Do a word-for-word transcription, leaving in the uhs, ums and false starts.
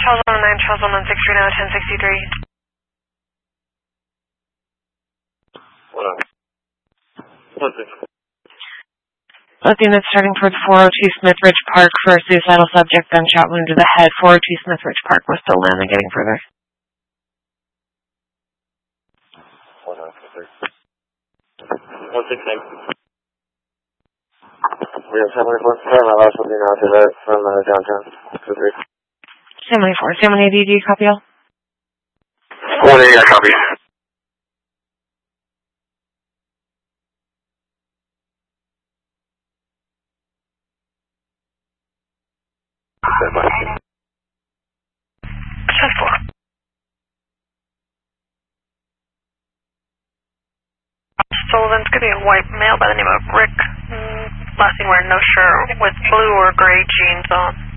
Charles one nine, Charles one one six three now, ten sixty-three. Hold on. What's this? Both units starting towards four oh two Smith Ridge Park for a suicidal subject, gunshot wound to the head. four oh two Smith Ridge Park, we're still landing, getting further. Hold on, one six nine. We have seven four seven, I lost something out to that from uh, downtown. two three. seven four, seven eighty, do you copy all? one eighty, I copy. ten four. Sullivan's going to be a white male by the name of Rick. Mm, last seen wearing no shirt with blue or gray jeans on.